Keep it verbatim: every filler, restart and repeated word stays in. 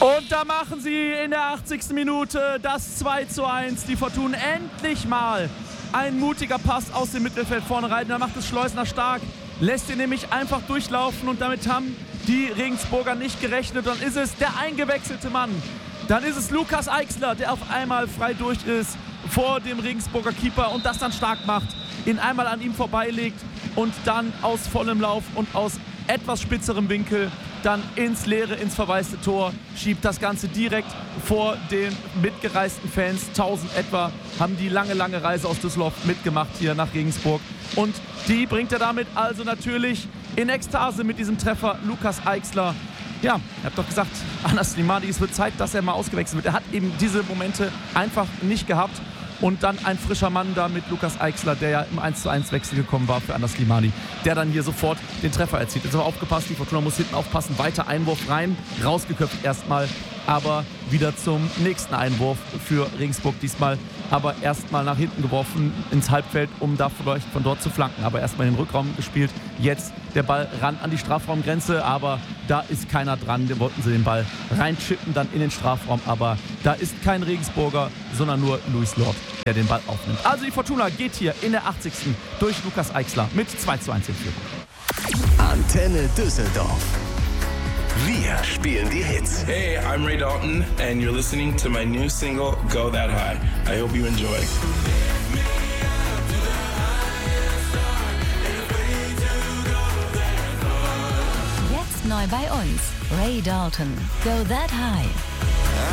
Und da machen sie in der achtzigsten Minute das zwei zu eins. Die Fortuna endlich mal ein mutiger Pass aus dem Mittelfeld vorne rein. Da macht es Schleusner stark, lässt ihn nämlich einfach durchlaufen und damit haben die Regensburger nicht gerechnet. Dann ist es der eingewechselte Mann. Dann ist es Lukas Eichsler, der auf einmal frei durch ist vor dem Regensburger Keeper und das dann stark macht, ihn einmal an ihm vorbeilegt und dann aus vollem Lauf und aus etwas spitzerem Winkel dann ins Leere, ins verwaiste Tor, schiebt das Ganze direkt vor den mitgereisten Fans. tausend etwa haben die lange, lange Reise aus Düsseldorf mitgemacht hier nach Regensburg. Und die bringt er damit also natürlich in Ekstase mit diesem Treffer. Lukas Eichsler. Ja, ich habe doch gesagt, Anas Slimani, es wird Zeit, dass er mal ausgewechselt wird. Er hat eben diese Momente einfach nicht gehabt. Und dann ein frischer Mann da mit Lukas Eichsler, der ja im eins zu eins Wechsel gekommen war für Anas Slimani, der dann hier sofort den Treffer erzielt. Jetzt aber aufgepasst, die Fortuna muss hinten aufpassen. Weiter Einwurf rein, rausgeköpft erstmal, aber wieder zum nächsten Einwurf für Regensburg diesmal. Aber erstmal nach hinten geworfen ins Halbfeld, um da vielleicht von dort zu flanken. Aber erstmal in den Rückraum gespielt. Jetzt der Ball ran an die Strafraumgrenze, aber da ist keiner dran. Da wollten sie den Ball reinchippen dann in den Strafraum. Aber da ist kein Regensburger, sondern nur Luis Lord, der den Ball aufnimmt. Also die Fortuna geht hier in der achtzigsten durch Lukas Eichsler mit zwei zu eins in Führung. Antenne Düsseldorf. Wir spielen die Hits. Hey, I'm Ray Dalton and you're listening to my new single, Go That High. I hope you enjoy. Jetzt neu bei uns, Ray Dalton, Go That High.